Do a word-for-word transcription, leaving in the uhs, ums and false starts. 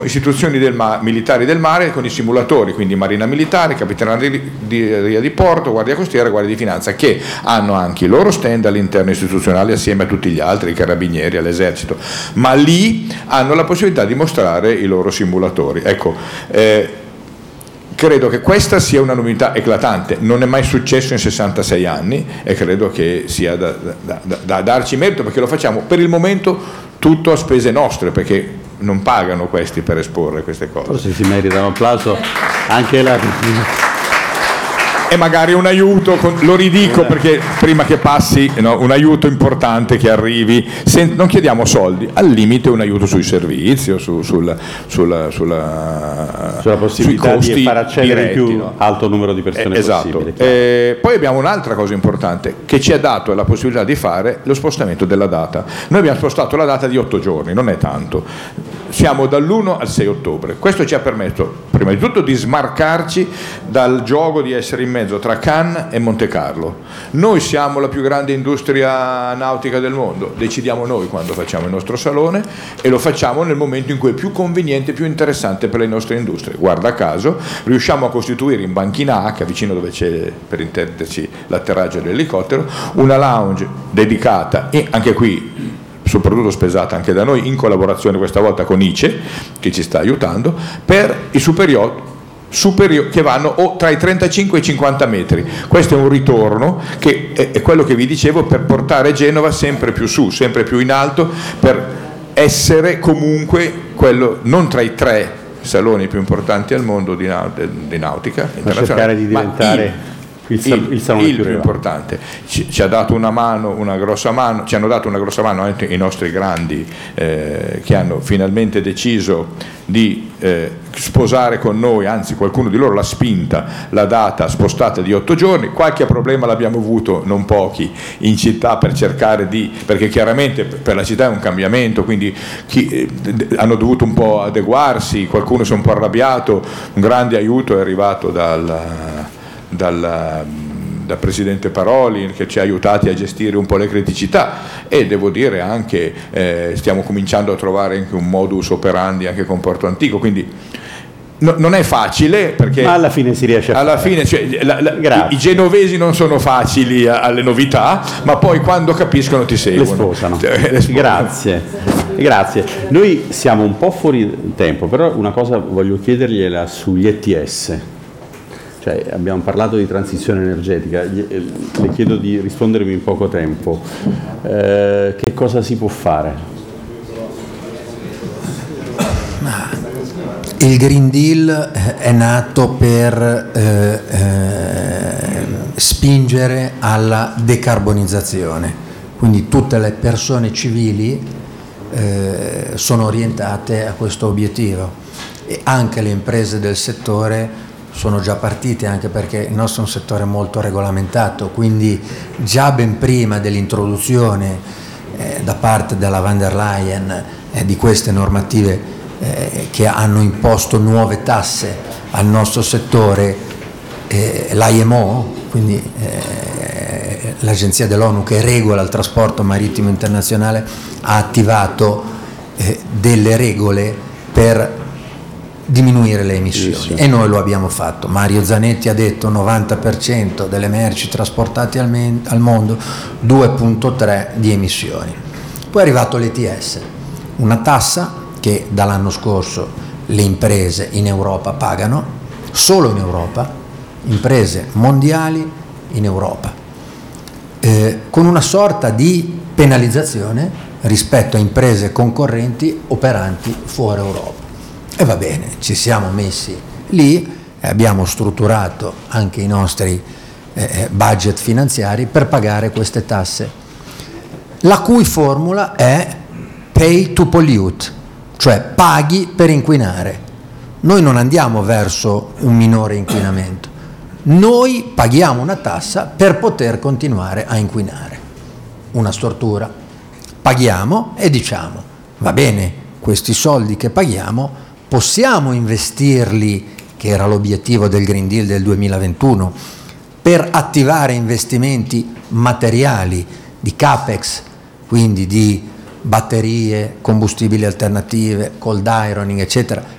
istituzioni del ma- militari del mare con i simulatori, quindi Marina Militare, Capitaneria di, di Porto, Guardia Costiera, Guardia di Finanza, che hanno anche i loro stand all'interno istituzionale assieme a tutti gli altri, i carabinieri, all'esercito, ma lì hanno la possibilità di mostrare i loro simulatori. Ecco, eh, credo che questa sia una novità eclatante, non è mai successo in sessantasei anni e credo che sia da, da, da, da darci merito, perché lo facciamo per il momento tutto a spese nostre, perché non pagano questi per esporre queste cose. Forse si merita un applauso anche la... E magari un aiuto, lo ridico perché prima che passi, no, un aiuto importante che arrivi, sen- non chiediamo soldi, al limite un aiuto sui servizi o su, sul, sulla, sulla, sulla possibilità sui di far accedere diretti, il più no? alto numero di persone eh, esatto. possibile. Eh, poi abbiamo un'altra cosa importante che ci ha dato la possibilità di fare lo spostamento della data. Noi abbiamo spostato la data di otto giorni, non è tanto. Siamo dall'uno al sei ottobre. Questo ci ha permesso, prima di tutto, di smarcarci dal gioco di essere in mezzo tra Cannes e Monte Carlo. Noi siamo la più grande industria nautica del mondo, decidiamo noi quando facciamo il nostro salone e lo facciamo nel momento in cui è più conveniente, più interessante per le nostre industrie. Guarda caso, riusciamo a costituire in Banchina H, vicino dove c'è, per intenderci, l'atterraggio dell'elicottero, una lounge dedicata, e anche qui soprattutto spesata anche da noi, in collaborazione questa volta con I C E, che ci sta aiutando, per i superyacht superiori che vanno o tra i trentacinque e i cinquanta metri. Questo è un ritorno che è, è quello che vi dicevo, per portare Genova sempre più su, sempre più in alto, per essere comunque quello non tra i tre saloni più importanti al mondo di, nau- di nautica internazionale, cercare di diventare il, il, il, il salone il più, più importante. Ci, ci ha dato una mano, una grossa mano, ci hanno dato una grossa mano anche i nostri grandi eh, che hanno finalmente deciso di eh, sposare con noi, anzi qualcuno di loro l'ha spinta, la data spostata di otto giorni. Qualche problema l'abbiamo avuto, non pochi, in città per cercare di, perché chiaramente per la città è un cambiamento, quindi chi, eh, hanno dovuto un po' adeguarsi, qualcuno si è un po' arrabbiato. Un grande aiuto è arrivato dal, dal dal Presidente Paroli, che ci ha aiutati a gestire un po' le criticità, e devo dire anche eh, stiamo cominciando a trovare anche un modus operandi anche con Porto Antico, quindi no, non è facile, perché ma alla fine si riesce a alla fare. fine, cioè, la, la, i, i genovesi non sono facili a, alle novità, ma poi quando capiscono ti seguono. Le sposano. Le sposano. Grazie. Grazie. Noi siamo un po' fuori tempo, però una cosa voglio chiedergliela sugli E T S. Cioè, abbiamo parlato di transizione energetica, le chiedo di rispondermi in poco tempo. Eh, che cosa si può fare? Il Green Deal è nato per eh, eh, spingere alla decarbonizzazione, quindi tutte le persone civili eh, sono orientate a questo obiettivo, e anche le imprese del settore sono già partite, anche perché il nostro è un settore molto regolamentato, quindi già ben prima dell'introduzione eh, da parte della von der Leyen eh, di queste normative eh, che hanno imposto nuove tasse al nostro settore, eh, l'I M O, quindi eh, l'agenzia dell'ONU che regola il trasporto marittimo internazionale, ha attivato eh, delle regole per diminuire le emissioni, sì, sì. E noi lo abbiamo fatto. Mario Zanetti ha detto novanta per cento delle merci trasportate al, men- al mondo, due virgola tre di emissioni. Poi è arrivato l'E T S, una tassa che dall'anno scorso le imprese in Europa pagano, solo in Europa, imprese mondiali in Europa, eh, con una sorta di penalizzazione rispetto a imprese concorrenti operanti fuori Europa. E va bene, ci siamo messi lì e abbiamo strutturato anche i nostri eh, budget finanziari per pagare queste tasse, la cui formula è pay to pollute, cioè paghi per inquinare. Noi non andiamo verso un minore inquinamento, noi paghiamo una tassa per poter continuare a inquinare. Una stortura. Paghiamo e diciamo, va bene, questi soldi che paghiamo possiamo investirli, che era l'obiettivo del Green Deal del duemilaventuno, per attivare investimenti materiali di capex, quindi di batterie, combustibili alternative, cold ironing, eccetera,